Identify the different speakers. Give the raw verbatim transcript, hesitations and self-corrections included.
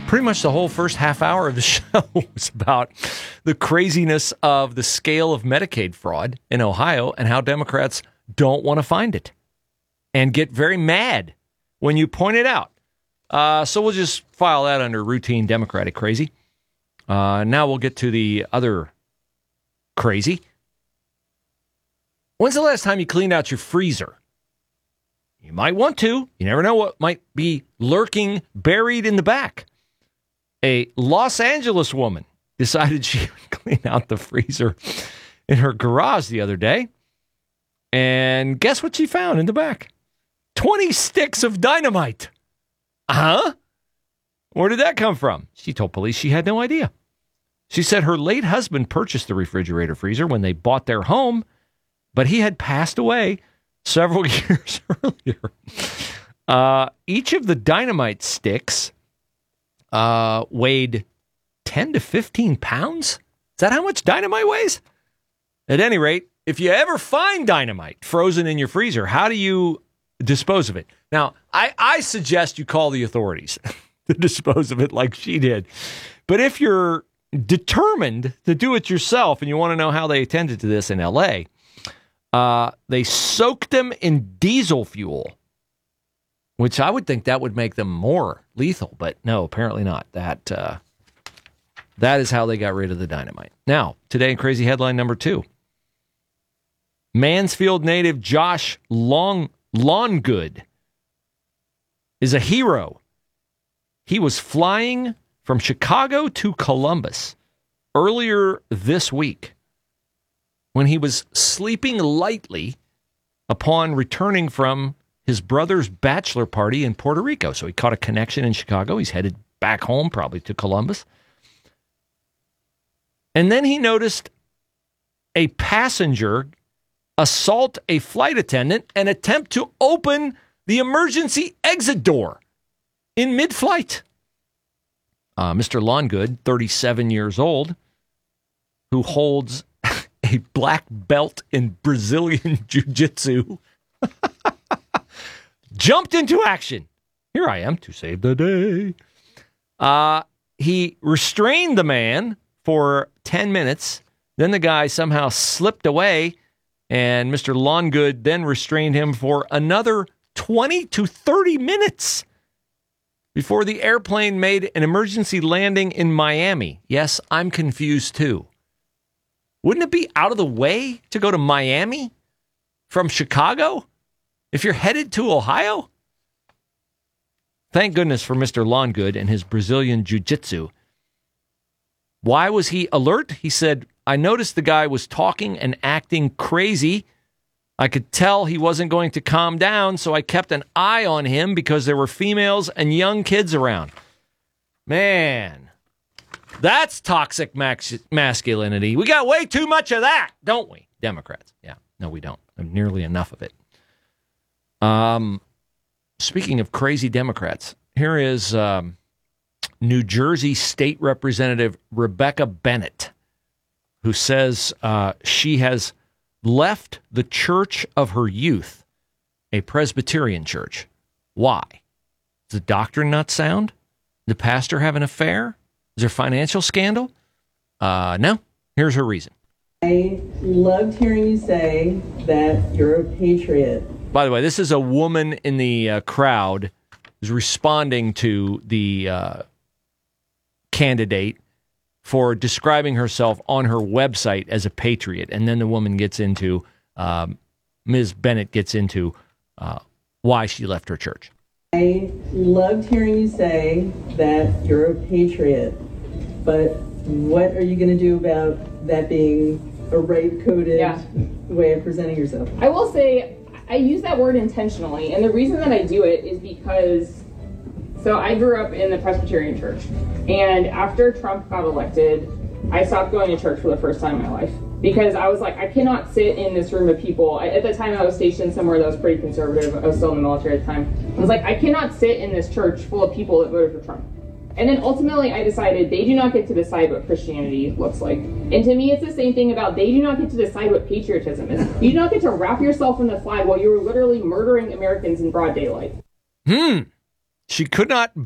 Speaker 1: pretty much the whole first half hour of the show was about the craziness of the scale of Medicaid fraud in Ohio and how Democrats don't want to find it and get very mad when you point it out. Uh, so we'll just file that under routine Democratic crazy. Uh, now we'll get to the other crazy. When's the last time you cleaned out your freezer? You might want to. You never know what might be lurking buried in the back. A Los Angeles woman decided she would clean out the freezer in her garage the other day. And guess what she found in the back? twenty sticks of dynamite. Huh? Where did that come from? She told police she had no idea. She said her late husband purchased the refrigerator freezer when they bought their home, but he had passed away several years earlier. Uh, each of the dynamite sticks uh, weighed ten to fifteen pounds. Is that how much dynamite weighs? At any rate, if you ever find dynamite frozen in your freezer, how do you dispose of it? Now, I, I suggest you call the authorities to dispose of it like she did. But if you're determined to do it yourself and you want to know how they attended to this in L A, uh, they soaked them in diesel fuel, which I would think that would make them more lethal. But no, apparently not. That, uh, that is how they got rid of the dynamite. Now, today in crazy headline number two. Mansfield native Josh Long Lawngood is a hero. He was flying from Chicago to Columbus earlier this week when he was sleeping lightly upon returning from his brother's bachelor party in Puerto Rico. So he caught a connection in Chicago. He's headed back home, probably to Columbus. And then he noticed a passenger assault a flight attendant and attempt to open the emergency exit door in mid-flight. Uh, Mister Lawngood, thirty-seven years old, who holds a black belt in Brazilian Jiu-Jitsu, jumped into action. Here I am to save the day. Uh, he restrained the man for ten minutes. Then the guy somehow slipped away, and Mister Lawngood then restrained him for another twenty to thirty minutes before the airplane made an emergency landing in Miami. Yes, I'm confused too. Wouldn't it be out of the way to go to Miami from Chicago if you're headed to Ohio? Thank goodness for Mister Lawngood and his Brazilian Jiu-Jitsu. Why was he alert? He said, I noticed the guy was talking and acting crazy. I could tell he wasn't going to calm down, so I kept an eye on him because there were females and young kids around. Man, that's toxic max- masculinity. We got way too much of that, don't we, Democrats? Yeah, no, we don't. Nearly enough of it. Um, speaking of crazy Democrats, here is um, New Jersey State Representative Rebecca Bennett, who says uh, she has left the church of her youth, a Presbyterian church. Why? Does the doctrine not sound? The pastor have an affair? Is there a financial scandal? Uh, no. Here's her reason.
Speaker 2: I loved hearing you say that you're a patriot.
Speaker 1: By the way, this is a woman in the uh, crowd who's responding to the uh, candidate for describing herself on her website as a patriot. And then the woman gets into, um, Miz Bennett gets into uh, why she left her church.
Speaker 2: I loved hearing you say that you're a patriot, but what are you going to do about that being a rape-coded
Speaker 3: yeah.
Speaker 2: way of presenting yourself?
Speaker 3: I will say I use that word intentionally, and the reason that I do it is because, so I grew up in the Presbyterian church, and after Trump got elected, I stopped going to church for the first time in my life because I was like, I cannot sit in this room of people. I, at the time, I was stationed somewhere that was pretty conservative. I was still in the military at the time. I was like, I cannot sit in this church full of people that voted for Trump. And then ultimately, I decided they do not get to decide what Christianity looks like. And to me, it's the same thing about they do not get to decide what patriotism is. You do not get to wrap yourself in the flag while you were literally murdering Americans in broad daylight.
Speaker 1: Hmm. She could not